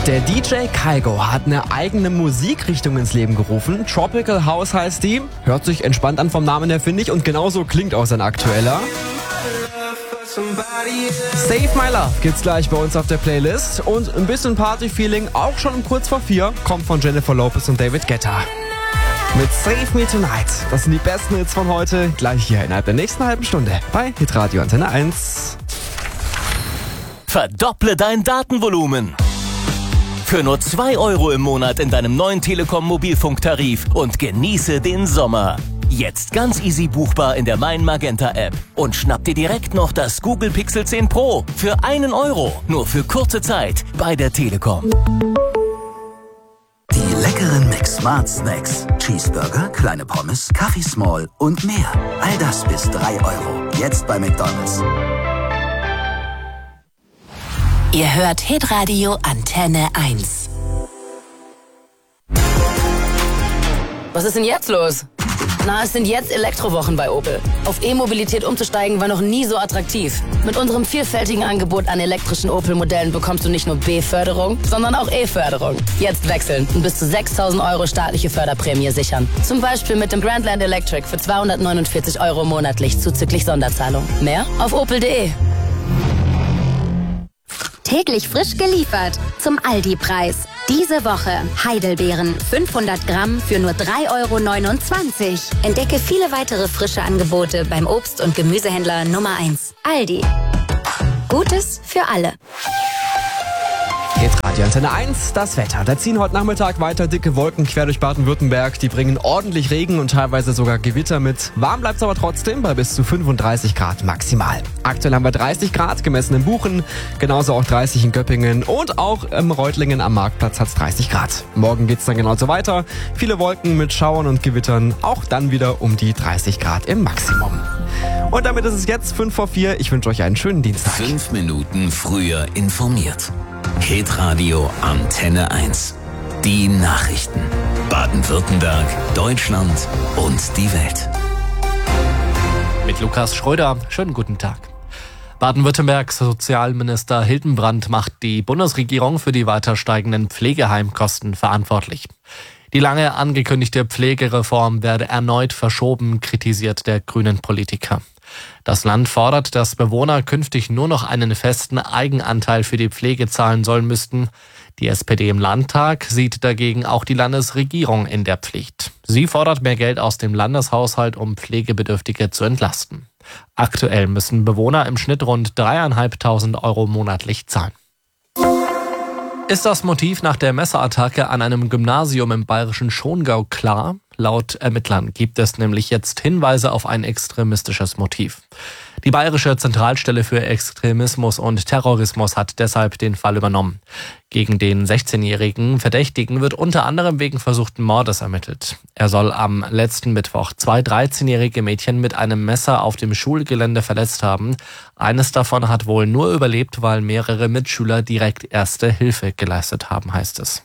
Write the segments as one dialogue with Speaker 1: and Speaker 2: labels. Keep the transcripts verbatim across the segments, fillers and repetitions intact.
Speaker 1: Der D J Kygo hat eine eigene Musikrichtung ins Leben gerufen. Tropical House heißt die. Hört sich entspannt an vom Namen her, finde ich. Und genauso klingt auch sein aktueller. Save My Love gibt's gleich bei uns auf der Playlist. Und ein bisschen Party-Feeling, auch schon um kurz vor vier, kommt von Jennifer Lopez und David Guetta. Mit Save Me Tonight. Das sind die besten Hits von heute. Gleich hier innerhalb der nächsten halben Stunde bei Hitradio Antenne eins.
Speaker 2: Verdopple dein Datenvolumen. Für nur zwei Euro im Monat in deinem neuen Telekom-Mobilfunktarif und genieße den Sommer. Jetzt ganz easy buchbar in der Mein Magenta App. Und schnapp dir direkt noch das Google Pixel zehn Pro für einen Euro. Nur für kurze Zeit bei der Telekom.
Speaker 3: Die leckeren Mix-Smart Snacks. Cheeseburger, kleine Pommes, Kaffee Small und mehr. All das bis drei Euro. Jetzt bei McDonald's.
Speaker 4: Ihr hört Hitradio Antenne eins.
Speaker 5: Was ist denn jetzt los? Na, es sind jetzt Elektrowochen bei Opel. Auf E-Mobilität umzusteigen war noch nie so attraktiv. Mit unserem vielfältigen Angebot an elektrischen Opel-Modellen bekommst du nicht nur B-Förderung, sondern auch E-Förderung. Jetzt wechseln und bis zu sechstausend Euro staatliche Förderprämie sichern. Zum Beispiel mit dem Grandland Electric für zweihundertneunundvierzig Euro monatlich zuzüglich Sonderzahlung. Mehr auf opel punkt de.
Speaker 6: Täglich frisch geliefert zum Aldi-Preis. Diese Woche Heidelbeeren fünfhundert Gramm für nur drei Euro neunundzwanzig. Entdecke viele weitere frische Angebote beim Obst- und Gemüsehändler Nummer eins. Aldi. Gutes für alle.
Speaker 1: Hitradio Antenne eins, das Wetter. Da ziehen heute Nachmittag weiter dicke Wolken quer durch Baden-Württemberg. Die bringen ordentlich Regen und teilweise sogar Gewitter mit. Warm bleibt es aber trotzdem bei bis zu fünfunddreißig Grad maximal. Aktuell haben wir dreißig Grad gemessen in Buchen, genauso auch dreißig in Göppingen und auch im Reutlingen am Marktplatz hat es dreißig Grad. Morgen geht es dann genauso weiter. Viele Wolken mit Schauern und Gewittern, auch dann wieder um die dreißig Grad im Maximum. Und damit ist es jetzt fünf vor vier. Ich wünsche euch einen schönen Dienstag.
Speaker 3: Fünf Minuten früher informiert. Hitradio Antenne eins. Die Nachrichten. Baden-Württemberg, Deutschland und die Welt.
Speaker 7: Mit Lukas Schröder. Schönen guten Tag. Baden-Württembergs Sozialminister Hildenbrand macht die Bundesregierung für die weiter steigenden Pflegeheimkosten verantwortlich. Die lange angekündigte Pflegereform werde erneut verschoben, kritisiert der grünen Politiker. Das Land fordert, dass Bewohner künftig nur noch einen festen Eigenanteil für die Pflege zahlen sollen müssten. Die S P D im Landtag sieht dagegen auch die Landesregierung in der Pflicht. Sie fordert mehr Geld aus dem Landeshaushalt, um Pflegebedürftige zu entlasten. Aktuell müssen Bewohner im Schnitt rund dreieinhalbtausend Euro monatlich zahlen. Ist das Motiv nach der Messerattacke an einem Gymnasium im bayerischen Schongau klar? Laut Ermittlern gibt es nämlich jetzt Hinweise auf ein extremistisches Motiv. Die Bayerische Zentralstelle für Extremismus und Terrorismus hat deshalb den Fall übernommen. Gegen den sechzehnjährigen Verdächtigen wird unter anderem wegen versuchten Mordes ermittelt. Er soll am letzten Mittwoch zwei dreizehnjährige Mädchen mit einem Messer auf dem Schulgelände verletzt haben. Eines davon hat wohl nur überlebt, weil mehrere Mitschüler direkt erste Hilfe geleistet haben, heißt es.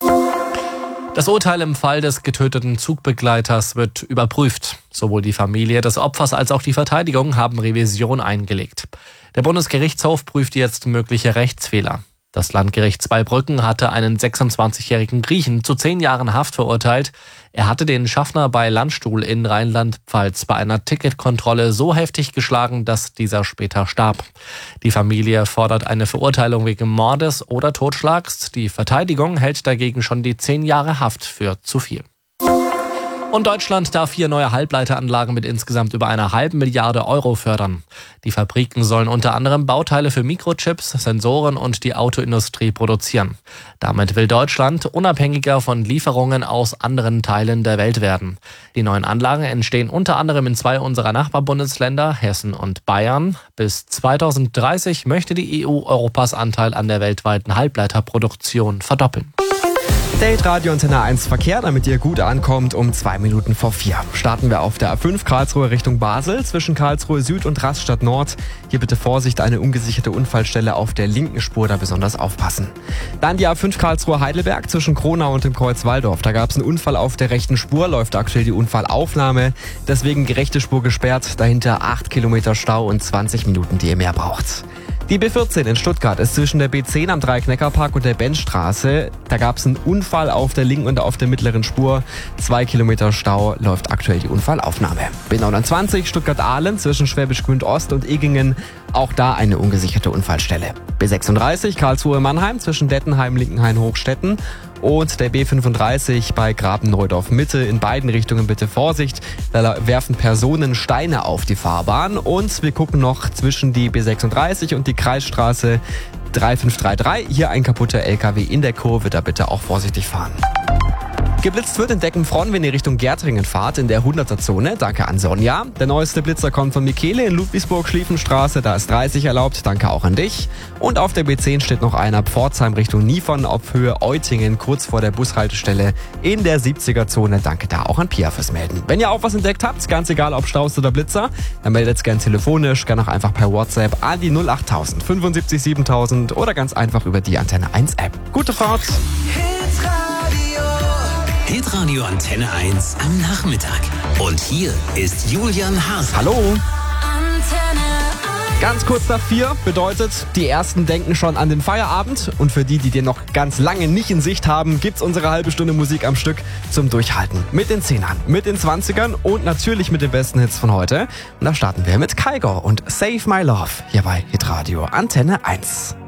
Speaker 7: Das Urteil im Fall des getöteten Zugbegleiters wird überprüft. Sowohl die Familie des Opfers als auch die Verteidigung haben Revision eingelegt. Der Bundesgerichtshof prüft jetzt mögliche Rechtsfehler. Das Landgericht Zweibrücken hatte einen sechsundzwanzigjährigen Griechen zu zehn Jahren Haft verurteilt. Er hatte den Schaffner bei Landstuhl in Rheinland-Pfalz bei einer Ticketkontrolle so heftig geschlagen, dass dieser später starb. Die Familie fordert eine Verurteilung wegen Mordes oder Totschlags. Die Verteidigung hält dagegen schon die zehn Jahre Haft für zu viel. Und Deutschland darf vier neue Halbleiteranlagen mit insgesamt über einer halben Milliarde Euro fördern. Die Fabriken sollen unter anderem Bauteile für Mikrochips, Sensoren und die Autoindustrie produzieren. Damit will Deutschland unabhängiger von Lieferungen aus anderen Teilen der Welt werden. Die neuen Anlagen entstehen unter anderem in zwei unserer Nachbarbundesländer, Hessen und Bayern. Bis zweitausenddreißig möchte die E U Europas Anteil an der weltweiten Halbleiterproduktion verdoppeln.
Speaker 1: Date Radio Antenne eins Verkehr, damit ihr gut ankommt, um zwei Minuten vor vier. Starten wir auf der A fünf Karlsruhe Richtung Basel, zwischen Karlsruhe Süd und Rastatt Nord. Hier bitte Vorsicht, eine ungesicherte Unfallstelle auf der linken Spur, da besonders aufpassen. Dann die A fünf Karlsruhe Heidelberg zwischen Kronau und dem Kreuz Walldorf. Da gab es einen Unfall auf der rechten Spur, läuft aktuell die Unfallaufnahme. Deswegen die rechte Spur gesperrt, dahinter acht Kilometer Stau und zwanzig Minuten, die ihr mehr braucht. Die B vierzehn in Stuttgart ist zwischen der B zehn am Dreieck-Neckar-Park und der Benchstraße. Da gab es einen Unfall auf der linken und auf der mittleren Spur. Zwei Kilometer Stau, läuft aktuell die Unfallaufnahme. B neunundzwanzig Stuttgart-Ahlen zwischen Schwäbisch Gmünd Ost und Egingen. Auch da eine ungesicherte Unfallstelle. B sechsunddreißig Karlsruhe-Mannheim zwischen Dettenheim, Linkenhain, Hochstetten. Und der B fünfunddreißig bei Graben-Neudorf Mitte. In beiden Richtungen bitte Vorsicht. Da werfen Personen Steine auf die Fahrbahn. Und wir gucken noch zwischen die B sechsunddreißig und die Kreisstraße drei fünf drei drei. Hier ein kaputter L K W in der Kurve. Da bitte auch vorsichtig fahren. Geblitzt wird in Deckenfronn, wenn ihr Richtung Gärtringen fahrt, in der hunderter-Zone. Danke an Sonja. Der neueste Blitzer kommt von Michele in Ludwigsburg-Schlieffenstraße. Da ist dreißig erlaubt. Danke auch an dich. Und auf der B zehn steht noch einer Pforzheim Richtung Niefern auf Höhe Eutingen, kurz vor der Bushaltestelle in der siebziger-Zone. Danke da auch an Pia fürs Melden. Wenn ihr auch was entdeckt habt, ganz egal ob Staus oder Blitzer, dann meldet es gern telefonisch, gern auch einfach per WhatsApp an die null acht null null null fünfundsiebzig siebentausend oder ganz einfach über die Antenne eins App. Gute Fahrt!
Speaker 2: Hitradio Antenne eins am Nachmittag. Und hier ist Julian Haas.
Speaker 1: Hallo! Ganz kurz nach vier bedeutet, die Ersten denken schon an den Feierabend. Und für die, die den noch ganz lange nicht in Sicht haben, gibt's unsere halbe Stunde Musik am Stück zum Durchhalten. Mit den Zehnern, mit den Zwanzigern und natürlich mit den besten Hits von heute. Und da starten wir mit Kygo und Save My Love hier bei Hitradio Antenne eins.